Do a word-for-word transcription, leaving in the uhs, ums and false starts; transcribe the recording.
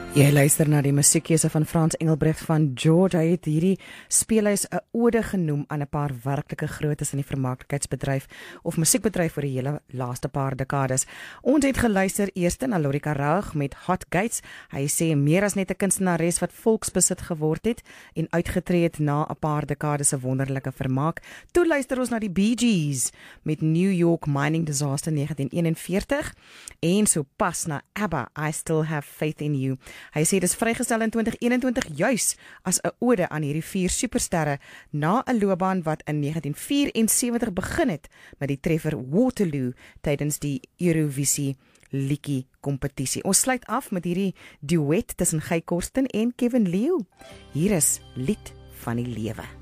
Jy luister na die musiekkeuse van Frans Engelbrecht van George. Hy het hierdie speelhuis 'n ode genoem aan 'n paar werklike grootes in die vermaaklikheidsbedryf of musiekbedryf vir die hele laaste paar dekades. Ons het geluister eers na Lorika Raag met Hot Gates. Hy sê meer as net 'n kunstenares wat volksbesit geword het en uitgetree het na 'n paar dekades se wonderlike vermaak. Toe luister ons na die Bee Gees met New York Mining Disaster negentien eenenveertig en so pas na ABBA, I Still Have Faith in You. Hy sê dis vrygestel in twintig eenentwintig juis as 'n ode aan hierdie vier supersterre na 'n loopbaan wat in negentien vyf-en-sewentig begin het met die treffer Waterloo tydens die Eurovisie liedjie kompetisie. Ons sluit af met hierdie duet tussen Guy Korsten en Kevin Leeuw. Hier is Lied van die Lewe.